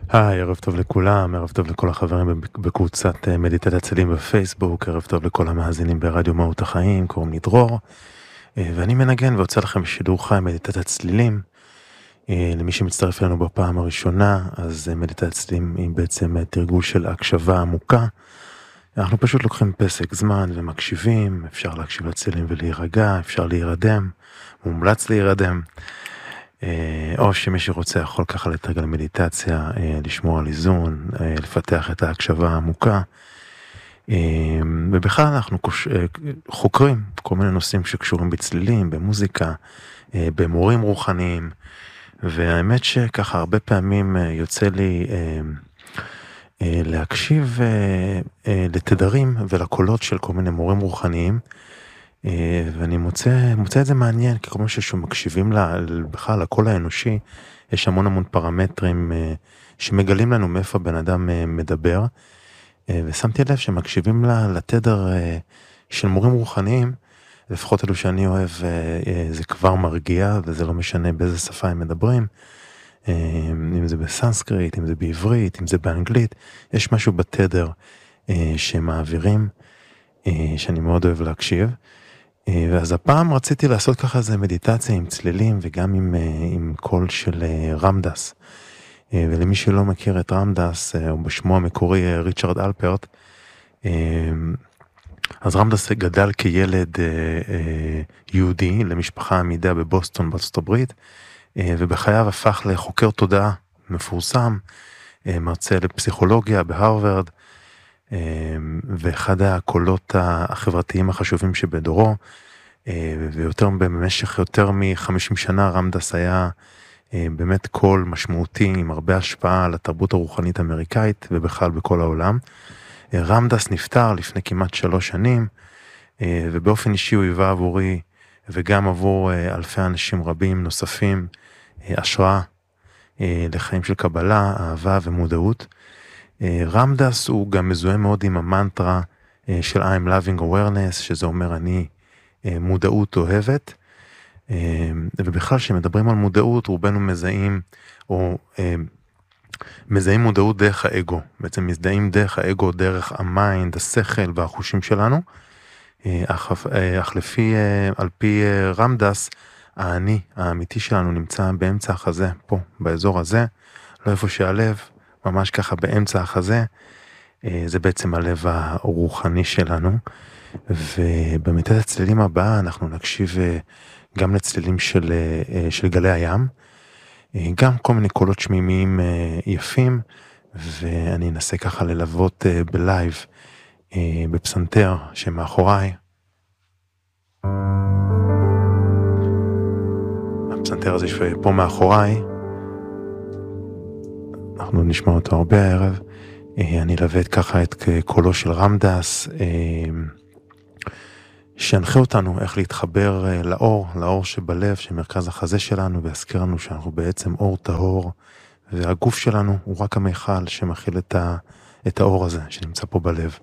היי, ערב טוב לכולם, ערב טוב לכל החברים בקבוצת מדיטת צלילים בפייסבוק, ערב טוב לכל המאזינים ברדיו מהות החיים, קוראים לי דרור, ואני מנגן ויוצא לכם בשידור חי מדיטת הצלילים. למי שמצטרף אלינו בפעם הראשונה, אז מדיטת הצלילים היא בעצם תרגול של הקשבה עמוקה. אנחנו פשוט לוקחים פסק זמן ומקשיבים, אפשר להקשיב לצלילים ולהירגע, אפשר להירדם, מומלץ להירדם. או שמי שרוצה יכול ככה לתרגל מדיטציה, לשמור על איזון, לפתח את ההקשבה העמוקה. ובכלל אנחנו חוקרים כל מיני נושאים שקשורים בצלילים, במוזיקה, במורים רוחניים, והאמת שככה הרבה פעמים יוצא לי להקשיב לתדרים ולקולות של כל מיני מורים רוחניים, ואני מוצא את זה מעניין, כי כל מה שמקשיבים בכלל לקול האנושי, יש המון פרמטרים שמגלים לנו מאיפה בן אדם מדבר, ושמתי לב שמקשיבים לתדר של מורים רוחניים, לפחות אלו שאני אוהב, זה כבר מרגיע, וזה לא משנה באיזה שפה הם מדברים, אם זה בסנסקריט, אם זה בעברית, אם זה באנגלית, יש משהו בתדר שמעבירים, שאני מאוד אוהב להקשיב. ואז הפעם רציתי לעשות ככה איזה מדיטציה עם צלילים וגם עם קול של רמדס. ולמי שלא מכיר את רמדס, או בשמו המקורי ריצ'רד אלפרט, אז רמדס גדל כילד יהודי למשפחה עמידה בבוסטון, בארצות הברית, ובחייו הפך לחוקר תודעה מפורסם, מרצה לפסיכולוגיה בהרווארד, ואחד הקולות החברתיים החשובים שבדורו, במשך יותר מ-50 שנה רמדס היה באמת קול משמעותי עם הרבה השפעה על התרבות הרוחנית האמריקאית ובכלל בכל העולם. רמדס נפטר לפני כמעט 3 שנים, ובאופן אישי הוא היווה עבורי וגם עבור אלפי אנשים רבים נוספים השראה לחיים של קבלה, אהבה ומודעות. רמדס הוא גם מזוהה מאוד עם המנטרה של I'm loving awareness, שזה אומר אני מודעות אוהבת, ובכלל שמדברים על מודעות, רובנו מזהים מודעות דרך האגו, בעצם מזדהים דרך האגו, דרך המיינד, השכל והחושים שלנו, אך על פי רמדס, האני האמיתי שלנו נמצא באמצע החזה, פה, באזור הזה, לא איפה שהלב, ממש ככה באמצע החזה, זה בעצם הלב הרוחני שלנו, ובמדיטת הצלילים הבאה אנחנו נקשיב גם לצלילים של גלי הים, גם כל מיני קולות שמימיים יפים, ואני אנסה ככה ללוות בלייב, בפסנתר שמאחוריי. הפסנתר הזה שפה מאחוריי, אנחנו נשמע אותו הרבה הערב. אני אלווה ככה את קולו של רמדס, שינחה אותנו איך להתחבר לאור שבלב, שמרכז החזה שלנו, ויזכיר לנו שאנחנו בעצם אור טהור, והגוף שלנו הוא רק המיכל שמכיל את האור הזה שנמצא פה בלב.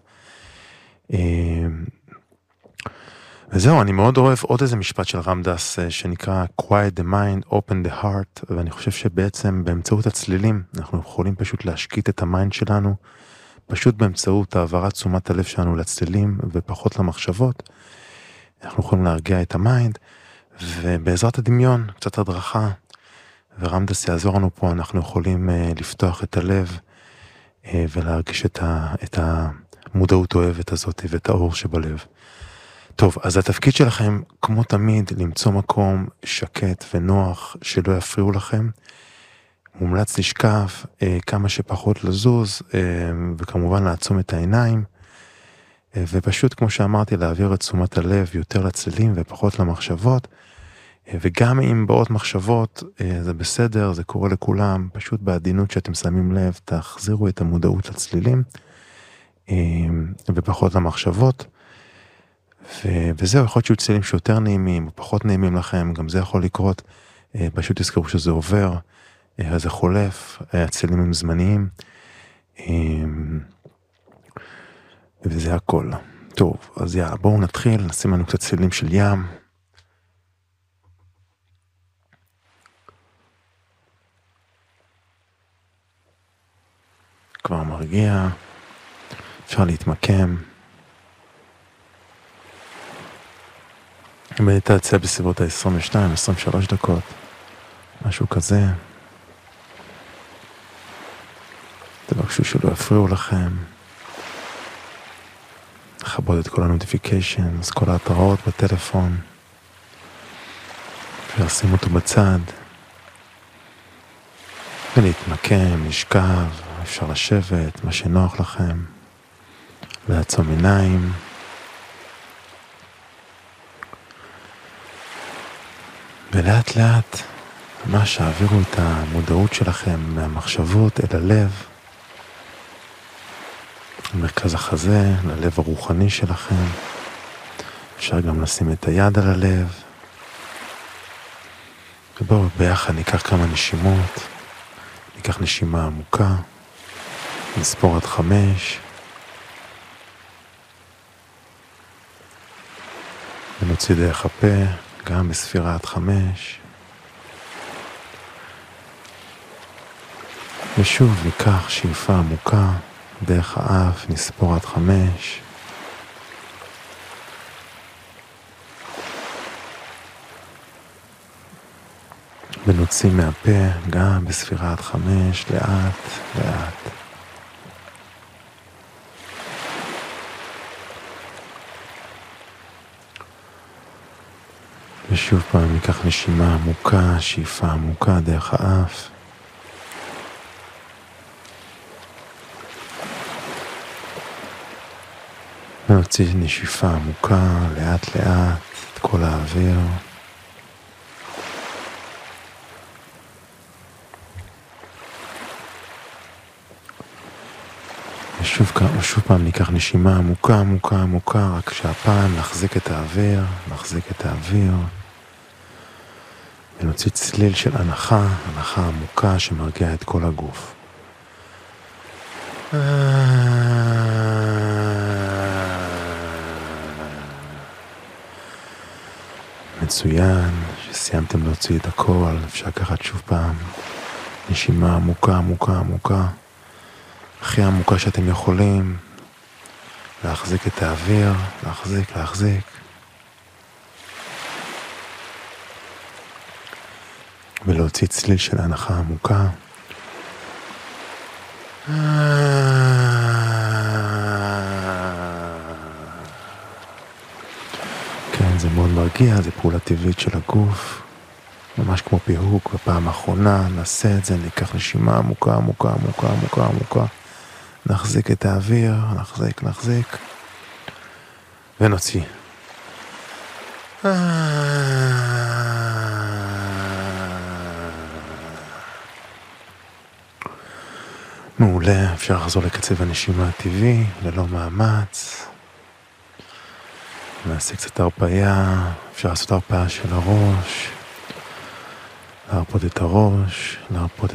וזהו, אני מאוד אוהב עוד איזה משפט של רמדס שנקרא Quiet the mind, open the heart, ואני חושב שבעצם באמצעות הצלילים אנחנו יכולים פשוט להשקיט את המיינד שלנו, פשוט באמצעות העברת תשומת הלב שלנו לצלילים ופחות למחשבות, אנחנו יכולים להרגיע את המיינד, ובעזרת הדמיון, קצת הדרכה, ורמדס יעזור לנו פה, אנחנו יכולים לפתוח את הלב ולהרגיש את המודעות אוהבת הזאת ואת האור שבלב. טוב, אז התפקיד שלכם, כמו תמיד, למצוא מקום שקט ונוח שלא יפריעו לכם. מומלץ לשכב, כמה שפחות לזוז, וכמובן לעצום את העיניים, ופשוט, כמו שאמרתי, להעביר את תשומת הלב יותר לצלילים ופחות למחשבות, וגם אם באות מחשבות, זה בסדר, זה קורה לכולם, פשוט בעדינות שאתם שמים לב, תחזירו את המודעות לצלילים, ופחות למחשבות, וזהו, יכול להיות שיהיו צלילים שיותר נעימים, או פחות נעימים לכם, גם זה יכול לקרות, פשוט תזכרו שזה עובר, אז זה חולף, הצלילים הם זמניים, וזה הכל. טוב, אז יאללה, בואו נתחיל, נשים לנו קצת צלילים של ים. כבר מרגיע, אפשר להתמקם. מדיטציה בסביבות ה-22-23 דקות, משהו כזה. תבקשו שלא יפריעו לכם. לכבות את כל הנוטיפיקיישנס, כל ההתראות בטלפון. ולשים אותו בצד. ולהתמקם, לשכב, אפשר לשבת, מה שנוח לכם. לעצום עיניים. ולאט לאט, ממש העבירו את המודעות שלכם מהמחשבות אל הלב. למרכז החזה, ללב הרוחני שלכם. אפשר גם לשים את היד על הלב. ובואו ביחד ניקח כמה נשימות. ניקח נשימה עמוקה. נספור עד 5. ונוציא דרך הפה, גם בספירה עד 5. ושוב ניקח שאיפה עמוקה. דרך האף, נספור עד 5. ונוציא מהפה, גם בספירה עד 5, לאט, לאט. ושוב פעם ניקח נשימה עמוקה, שאיפה עמוקה דרך האף. ונוציא נשיפה עמוקה, לאט לאט, את כל האוויר. ושוב פעם ניקח נשימה עמוקה, עמוקה, עמוקה, רק שהפעם נחזיק את האוויר, נחזיק את האוויר. ונוציא צליל של הנחה, הנחה עמוקה שמרגיעה את כל הגוף. מצוין, שסיימתם להוציא את הכל, אפשר לקחת שוב פעם נשימה עמוקה, עמוקה, עמוקה. הכי עמוקה שאתם יכולים, להחזיק את האוויר, להחזיק, להחזיק. ולהוציא צליל של הנחה עמוקה. כן, זה מאוד מרגיע, זה פעולה טבעית של הגוף. ממש כמו פיהוק, בפעם האחרונה נעשה את זה, ניקח נשימה עמוקה, עמוקה, עמוקה, עמוקה, עמוקה. נחזיק את האוויר, נחזיק, נחזיק. ונוציא. מעולה, אפשר לחזור לקצב הנשימה הטבעי, ללא מאמץ. נעשה קצת הרפאיה, אפשר לעשות הרפאיה של הראש. להרפות את הראש, להרפות